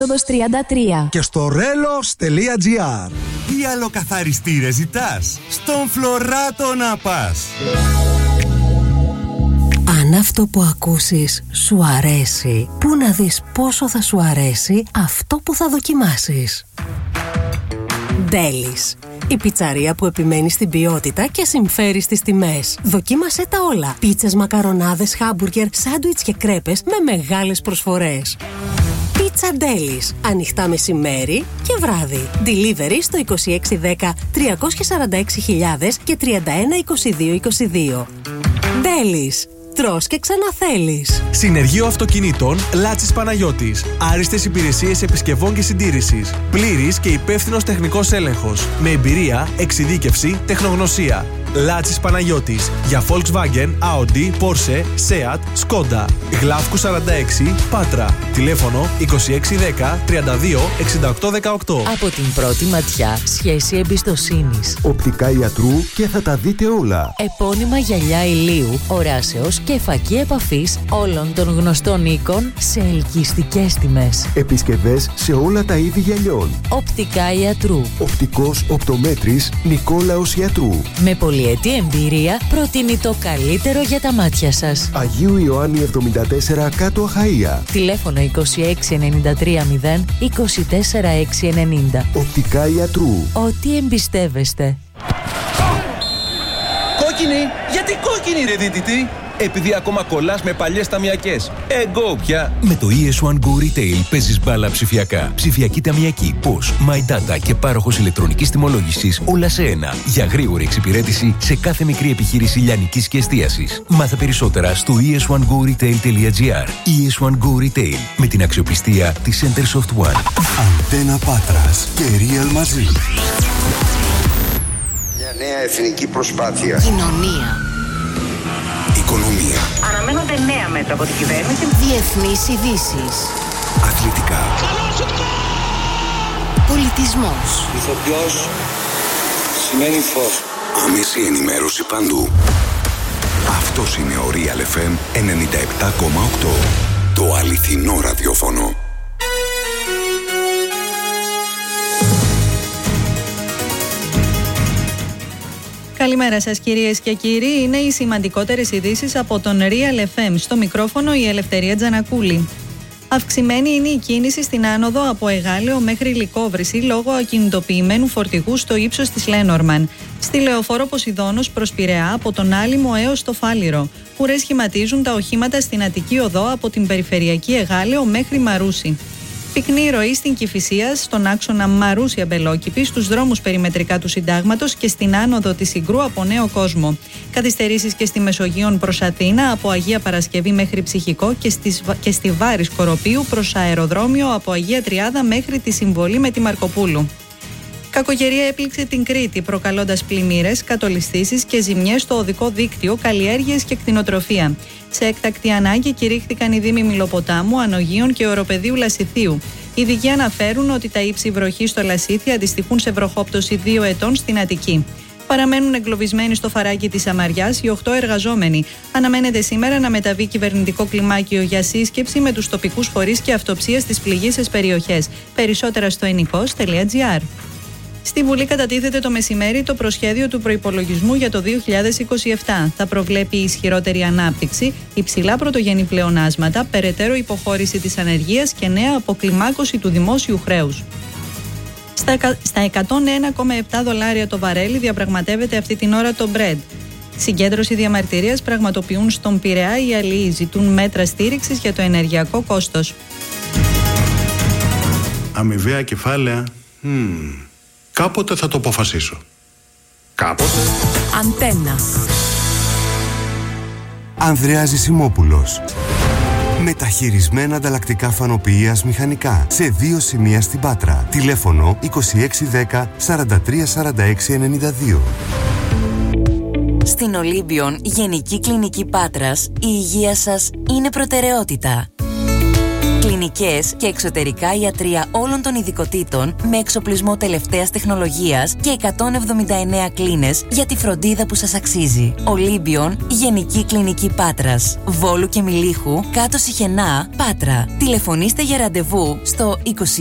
Οδός 33 και στο relos.gr. Τι αλλοκαθαριστήρες ζητάς? Στον Φλωράτο να πας. Αν αυτό που ακούσεις σου αρέσει, πού να δεις πόσο θα σου αρέσει αυτό που θα δοκιμάσεις. Ντέλις, η πιτσαρία που επιμένει στην ποιότητα και συμφέρει στις τιμές. Δοκίμασέ τα όλα. Πίτσες, μακαρονάδες, χάμπουργκερ, σάντουιτς και κρέπες με μεγάλες προσφορές. Πίτσα Ντέλις. Ανοιχτά μεσημέρι και βράδυ. Delivery στο 2610 346.000 και 312222. Ντέλις. Τρως και ξαναθέλεις. Συνεργείο Αυτοκινήτων Λάτσης Παναγιώτης. Άριστες υπηρεσίες επισκευών και συντήρησης. Πλήρης και υπεύθυνος τεχνικός έλεγχος. Με εμπειρία, εξειδίκευση, τεχνογνωσία. Λάτσης Παναγιώτης. Για Volkswagen, Audi, Porsche, Seat, Skoda. Γλάφκου 46, Πάτρα. Τηλέφωνο 2610 32 68 18. Από την πρώτη ματιά, σχέση εμπιστοσύνης. Οπτικά ιατρού και θα τα δείτε όλα. Επώνυμα γυαλιά ηλίου, οράσεως και φακή επαφής όλων των γνωστών οίκων σε ελκυστικές τιμές. Επισκευές σε όλα τα είδη γυαλιών. Οπτικά ιατρού. Οπτικός οπτομέτρης Νικόλαος Ιατρού. Με πολυετή εμπειρία προτείνει το καλύτερο για τα μάτια σας. Αγίου Ιωάννη 74 κάτω Αχαΐα. Τηλέφωνο 2693 0 24 690. Οπτικά ιατρού. Ό,τι εμπιστεύεστε. Κόκκινη! Γιατί κόκκινη ρε δίτητη? Επειδή ακόμα κολλάς με παλιές ταμιακές. Εγώ πια. Με το ES1 Go Retail παίζεις μπάλα ψηφιακά. Ψηφιακή ταμιακή, POS, My Data και πάροχος ηλεκτρονικής τιμολόγησης όλα σε ένα. Για γρήγορη εξυπηρέτηση σε κάθε μικρή επιχείρηση λιανικής και εστίασης. Μάθε περισσότερα στο es1goretail.gr. ES1 Go Retail με την αξιοπιστία της Centersoft One. Αντένα Πάτρας και Real μαζί. Μια νέα εθνική προσπάθεια. Κοινωνία. Οικονομία. Αναμένονται νέα μέτρα από την κυβέρνηση. Διεθνείς ειδήσεις. Αθλητικά. Πολιτισμός. Ηθοποιός σημαίνει φως. Άμεση ενημέρωση παντού. Αυτός είναι ο Real FM 97,8. Το αληθινό ραδιόφωνο. Καλημέρα σας κυρίες και κύριοι, είναι οι σημαντικότερες ειδήσεις από τον Real FM. Στο μικρόφωνο η Ελευθερία Τζανακούλη. Αυξημένη είναι η κίνηση στην άνοδο από Εγάλεο μέχρι Λυκόβρηση λόγω ακινητοποιημένου φορτηγού στο ύψος της Λένορμαν. Στη λεωφόρο Ποσειδώνος προς Πειραιά από τον Άλυμο έως το Φάληρο. Ουρές σχηματίζουν τα οχήματα στην Αττική Οδό από την περιφερειακή Εγάλεο μέχρι Μαρούσι. Πυκνή ροή στην Κηφισία, στον άξονα Μαρούσι-Αμπελόκηπη, στους δρόμους περιμετρικά του Συντάγματος και στην άνοδο της Συγκρού από Νέο Κόσμο. Καθυστερήσεις και στη Μεσογείον προς Αθήνα από Αγία Παρασκευή μέχρι Ψυχικό και στη Βάρη Σκοροπίου προς αεροδρόμιο από Αγία Τριάδα μέχρι τη Συμβολή με τη Μαρκοπούλου. Κακοκαιρία έπληξε την Κρήτη, προκαλώντας πλημμύρες, κατολισθήσεις και ζημιές στο οδικό δίκτυο, καλλιέργειες και κτηνοτροφία. Σε έκτακτη ανάγκη κηρύχθηκαν οι δήμοι Μιλοποτάμου, Ανογείων και Οροπεδίου Λασιθίου. Οι ειδικοί αναφέρουν ότι τα ύψη βροχής στο Λασίθι αντιστοιχούν σε βροχόπτωση 2 ετών στην Αττική. Παραμένουν εγκλωβισμένοι στο φαράκι της Αμαριάς οι 8 εργαζόμενοι. Αναμένεται σήμερα να μεταβεί κυβερνητικό κλιμάκιο για σύσκεψη με τους τοπικούς φορείς και αυτοψία στις πληγείσες περιοχές. Περισσότερα στο ennikos.gr. Στη Βουλή κατατίθεται το μεσημέρι το προσχέδιο του προϋπολογισμού για το 2027. Θα προβλέπει ισχυρότερη ανάπτυξη, υψηλά πρωτογενή πλεονάσματα, περαιτέρω υποχώρηση της ανεργίας και νέα αποκλιμάκωση του δημόσιου χρέους. Στα $101,7 το βαρέλι διαπραγματεύεται αυτή την ώρα το Brent. Συγκέντρωση διαμαρτυρίας πραγματοποιούν στον Πειραιά οι αλληλείς, ζητούν μέτρα στήριξης για το ενεργειακό κόστος. Αμοιβαία κεφάλαια. Κάποτε θα το αποφασίσω. Κάποτε. Αντένα. Ανδρέας Ζησιμόπουλος. Μεταχειρισμένα ανταλλακτικά φανοποιίας μηχανικά σε 2 σημεία στην Πάτρα. Τηλέφωνο 2610 43 46 92. Στην Ολύμπιον Γενική Κλινική Πάτρας, η υγεία σας είναι προτεραιότητα. Κλινικές και εξωτερικά ιατρεία όλων των ειδικοτήτων με εξοπλισμό τελευταίας τεχνολογίας και 179 κλίνες για τη φροντίδα που σας αξίζει. Ολύμπιον Γενική Κλινική Πάτρας. Βόλου και Μιλίχου, κάτω Σιχενά, Πάτρα. Τηλεφωνήστε για ραντεβού στο